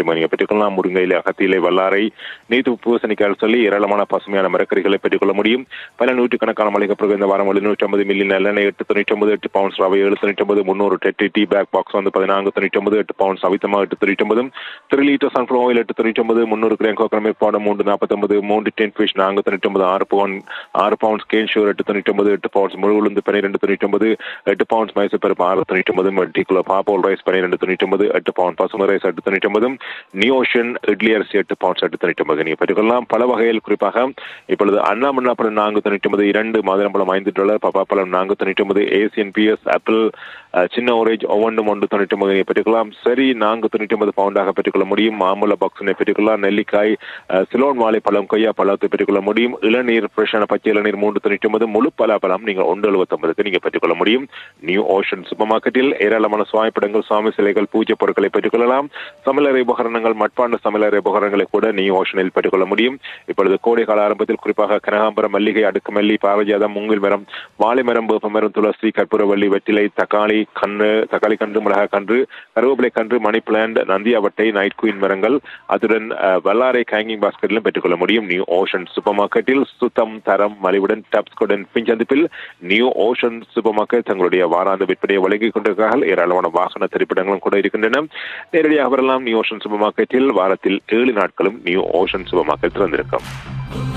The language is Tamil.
முடியும். நீங்கள் பெற்றுக்கொள்ளலாம். முருங்கையிலே, அகத்தியிலே, வல்லாரை, நீத்து பூசணிக்காய் சொல்லி ஏராளமான பசுமையான மரக்கறிகளை பெற்றுக்கொள்ள முடியும். பல நூற்றுக்கணக்கான மளிகை பொருட்கள் இந்த வாரம் 750 மில்லி நல்லெண்ணெய் 899, 8 பவுண்ட்ஸ் ரவை 799, 300 டெட்டி டீ பேக் பாக்ஸ் வந்து 1499, 8 pounds அவித்தமா 899, 3 litre sunflower oil 899, 300 gram coconut milk powder 349, 3 ten fish 499, 6 pounds can sugar 899, 8 pounds முழு உளுந்து 1299, 8 பவுண்ட்ஸ் மைசூர் பருப்பு 699, 1 கிலோ பாப்போல் ரைஸ் 1299, 8 பவுண்ட் பசுமை ரைஸ் 899, நியோஷன் இட்லி அரிசி 8 பவுண்ட்ஸ் 899 நீங்கள் பெற்றுக்கொள்ளலாம். பல வகையில் குறிப்பாக இப்பொழுது அண்ணாமண்ணா பழம் 499, 2 மாதுளம்பழம் $5, பப்பாப்பழம் 499, ஏசியன் பிஎஸ் ஆப்பிள் சின்ன ஓரேஜ் ஒவ்வொன்றும் 199 நீங்கள் பெற்றுக்கொள்ளலாம். சரி 499 பவுண்டாக பெற்றுக்கொள்ள முடியும். மாம்பழ பாக்ஸினை பெற்றுக்கொள்ளலாம். நெல்லிக்காய், சிலோன் வாழைப்பழம், கொய்யா பழத்தை பெற்றுக்கொள்ள முடியும். இளநீர் ஃப்ரெஷ்ஷான பச்சை இளநீர் 399, முழு பலாப்பழம் நீங்கள் 179 நீங்கள் பெற்றுக்கொள்ள முடியும். நியூ ஓஷன் சூப்பர் மார்க்கெட்டில் ஏராளமான சுவாய்ப்படங்கள், சுவாமி சிலைகள், பூஜை பொருட்களை பெற்றுக்கொள்ளலாம். சமையலறை உபகரணங்கள், மட்பாண்ட சமையலறை உபகரணங்களை கூட நியூ ஓஷனில் பெற்றுக்கொள்ள முடியும். இப்பொழுது கோடை கால ஆரம்பத்தில் குறிப்பாக கனகாம்பரம், மல்லிகை, அடுக்குமல்லி, பாரஜாதம், மூங்கில் மரம், வாழை மரம், வேப்ப மரம், துளசி, கற்பூரவள்ளி, வெற்றிலை, தக்காளி கன்று, மிளகாய் கன்று, கருவேப்பிலை கன்று, மணி பிளான்ட், நந்தியாவட்டை, நைட் குயின் மரங்கள், அதுடன் வல்லாரை ஹேங்கிங் பாஸ்கெட்டிலும் பெற்றுக்கொள்ள முடியும். நியூ ஓஷன் சூப்பர் மார்க்கெட்டில் சுத்தம், தரம், மலிவுடன் டாப்ஸ்கோடன் பிஞ்சந்திப்பில் நியூ ஓஷன் சூப்பர் மார்க்கெட் தங்களுடைய வாராந்த விற்பனையை வழங்கிக் கொண்டிருக்கிறார்கள். ஏராளமான வாகன திரைப்படங்களும் கூட இருக்கின்றன. நேரடியாக வரலாம். நியூ ஓஷன் சூப்பர் மார்க்கெட்டில் வாரத்தில் 7 நாட்களும் நியூ ஓஷன் சூப்பர் மார்க்கெட் திறந்திருக்கும்.